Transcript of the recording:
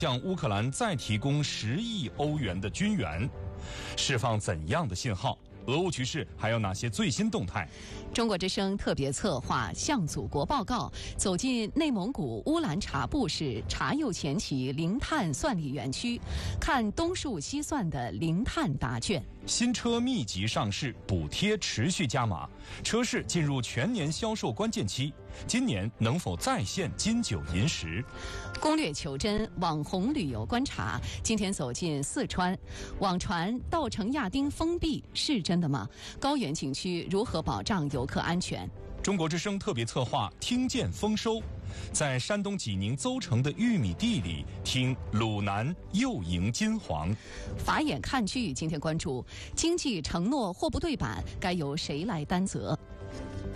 向乌克兰再提供10亿欧元的军援，释放怎样的信号？俄乌局势还有哪些最新动态？ 中国之声特别策划《向祖国报告》，走进内蒙古乌兰察布市茶釉前旗零碳蒜粒园区，看东数西算的零碳答卷。 新车密集上市，补贴持续加码，车市进入全年销售关键期，今年能否再现金九银十？ 攻略求真，网红旅游观察。今天走进四川，网传稻城亚丁封闭是真的吗？高原景区如何保障游客安全？ 中国之声特别策划听见丰收，在山东济宁邹城的玉米地里听鲁南又迎金黄。 法眼看剧，今天关注经济承诺或不对版，该由谁来担责？